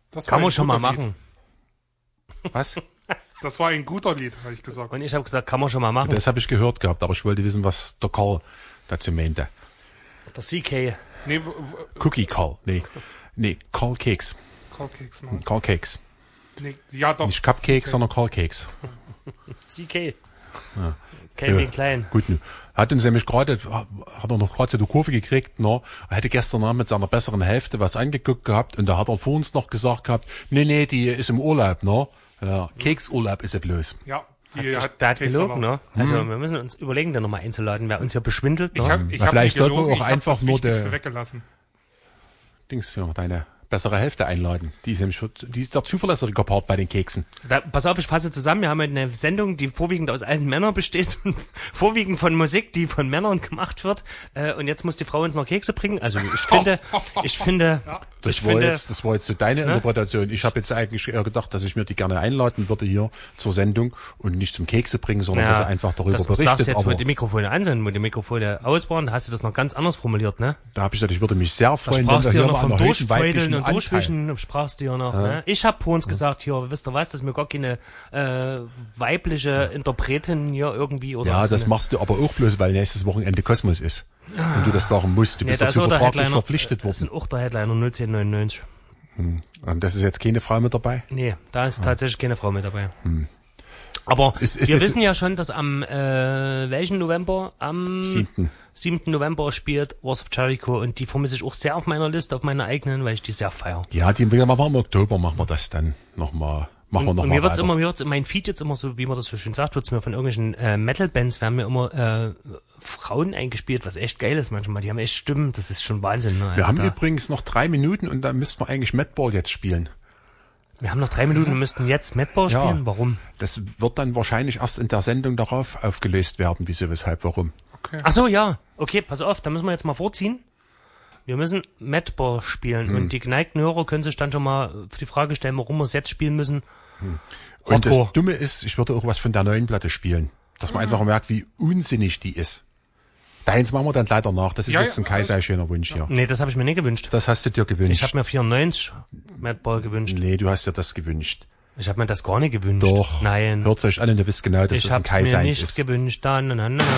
Kann man schon mal machen. Was? Das war ein guter Lied, habe ich gesagt. Und ich habe gesagt, kann man schon mal machen. Das habe ich gehört gehabt, aber ich wollte wissen, was der Karl dazu meinte. Der CK. Nee, Cookie Karl. Nee, Karl Keks. Cupcakes, ne? Karl Keks. Nee, ja, doch. Nicht Cupcakes, sondern Karl Keks. CK. Ja. Calvin Klein. Gut, hat uns nämlich hat er noch gerade so die Kurve gekriegt, ne? Er hätte gestern Abend mit seiner besseren Hälfte was angeguckt gehabt und da hat er vor uns noch gesagt gehabt, nee, die ist im Urlaub, ne? Ja, Keksurlaub ist er bloß. Ja. Der hat gelogen, ne? Also wir müssen uns überlegen, den nochmal einzuladen, wer uns ja beschwindelt, ne? Ich hab vielleicht nicht gelogen, sollten wir auch ich hab einfach das nur Wichtigste weggelassen. Deine bessere Hälfte einladen. Die ist nämlich der zuverlässige Part bei den Keksen. Pass auf, ich fasse zusammen. Wir haben heute eine Sendung, die vorwiegend aus alten Männern besteht und vorwiegend von Musik, die von Männern gemacht wird. Und jetzt muss die Frau uns noch Kekse bringen. Also ich finde, Das war jetzt so deine Interpretation. Ich habe jetzt eigentlich eher gedacht, dass ich mir die gerne einladen würde hier zur Sendung und nicht zum Kekse bringen, sondern dass er einfach darüber berichtet. Du sagst jetzt, wo die Mikrofone an sind, wo die Mikrofone aus waren, hast du das noch ganz anders formuliert, ne? Da habe ich gesagt, ich würde mich sehr freuen, wenn wir hier noch vom einen Durchfeudeln und Durchwischen sprachst du ja noch, ne? Ich habe vor uns gesagt, hier, wisst ihr was, dass mir gar keine weibliche Interpretin hier irgendwie oder ja, so das machst du aber auch bloß, weil nächstes Wochenende Kosmos ist. Und du das sagen musst. Du bist dazu vertraglich verpflichtet worden. Das ist auch der Headliner 01099. Und das ist jetzt keine Frau mit dabei? Nee, da ist tatsächlich keine Frau mit dabei. Aber wir wissen ja schon, dass am welchen November? Am 7. November spielt Wars of Jericho und die vermisse ich auch sehr auf meiner Liste, auf meiner eigenen, weil ich die sehr feiere. Ja, die machen wir im Oktober, machen wir das dann nochmal. Mir wird's in mein Feed jetzt immer so, wie man das so schön sagt, wird's mir von irgendwelchen Metal-Bands werden mir immer Frauen eingespielt, was echt geil ist manchmal. Die haben echt Stimmen, das ist schon Wahnsinn. Ne? Wir haben übrigens noch 3 Minuten und dann müssten wir eigentlich Madball jetzt spielen. Wir haben noch 3 Minuten und müssten jetzt Madball spielen. Warum? Das wird dann wahrscheinlich erst in der Sendung darauf aufgelöst werden, wieso, weshalb, warum. Okay. Ach so, ja. Okay, pass auf, da müssen wir jetzt mal vorziehen. Wir müssen Madball spielen und die geneigten Hörer können sich dann schon mal die Frage stellen, warum wir es jetzt spielen müssen. Und das Dumme ist, ich würde auch was von der neuen Platte spielen, dass man einfach merkt, wie unsinnig die ist. Deins machen wir dann leider nach. Das ist jetzt ein schöner Wunsch hier. Nee, das habe ich mir nicht gewünscht. Das hast du dir gewünscht. Ich habe mir 94 Madball gewünscht. Nee, du hast dir das gewünscht. Ich habe mir das gar nicht gewünscht. Doch. Nein. Hört's euch an und ihr wisst genau, dass das ein Kai-Seins ist. Ich hab's mir nicht gewünscht.